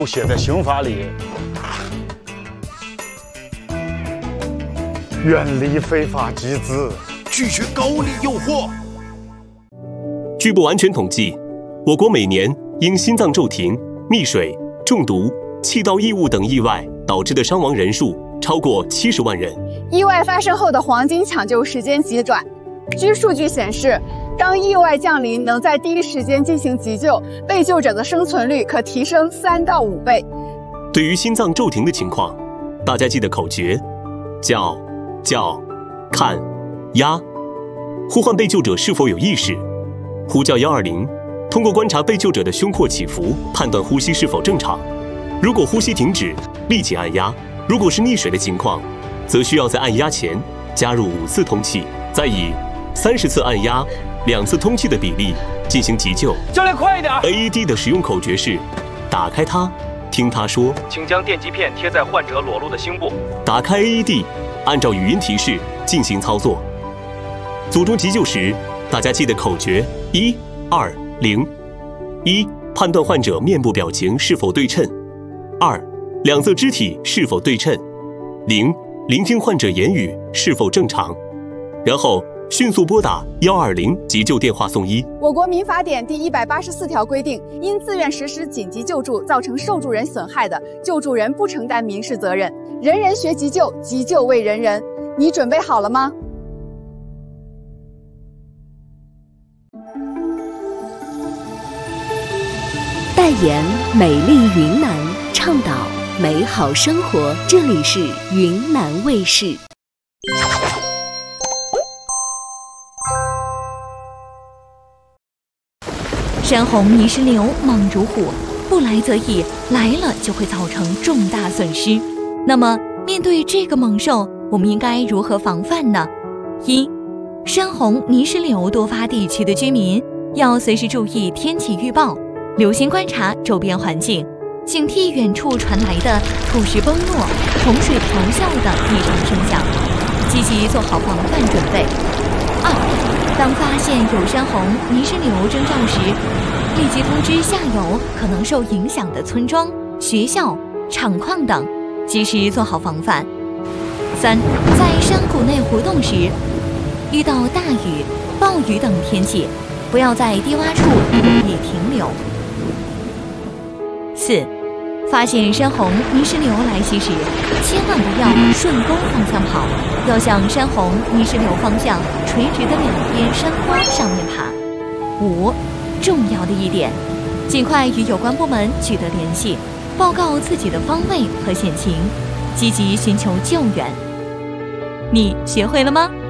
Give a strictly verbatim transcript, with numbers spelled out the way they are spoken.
写在刑法里。远离非法集资， 拒绝高利诱惑。 据不完全统计，我国每年因心脏骤停、溺水、中毒、气道异物等意外导致的伤亡人数超过七十万人。 意外发生后的黄金抢救时间极短。据数据显示，当意外降临，能在第一时间进行急救，被救者的生存率可提升三到五倍。 对于心脏骤停的情况，大家记得口诀：叫、叫、看、压。呼唤被救者是否有意识，呼叫一二零，通过观察被救者的胸廓起伏，判断呼吸是否正常。如果呼吸停止，立即按压。如果是溺水的情况，则需要在按压前加入五次通气，再以三十次按压、两次通气的比例进行急救。 教练，快一点 ！A E D 的使用口诀是：打开它，听它说。 请将电极片贴在患者裸露的胸部。 打开 A E D， 按照语音提示进行操作。组中急救时，大家记得口诀：一、二、零。一、判断患者面部表情是否对称；二、两侧肢体是否对称；零、聆听患者言语是否正常。然后迅速拨打一二零急救电话送医。 我国民法典第一百八十四条规定，因自愿实施紧急救助造成受助人损害的，救助人不承担民事责任。人人学急救，急救为人人。你准备好了吗？ 代言美丽云南，倡导美好生活。这里是云南卫视。 山洪泥石流猛如虎，不来则已，来了就会造成重大损失。那么，面对这个猛兽，我们应该如何防范呢？一、山洪泥石流多发地区的居民要随时注意天气预报，留心观察周边环境，警惕远处传来的土石崩落、洪水咆哮等异常声响，积极做好防范准备。二、当发现有山洪泥石流征兆时，立即通知下游可能受影响的村庄、学校、厂矿等，及时做好防范。三、在山谷内活动时，遇到大雨、暴雨等天气，不要在低洼处容易停留。四、发现山洪泥石流来袭时，千万不要顺沟方向跑，要向山洪泥石流方向垂直的两边山坡上面爬。五、重要的一点，尽快与有关部门取得联系，报告自己的方位和险情，积极寻求救援。你学会了吗？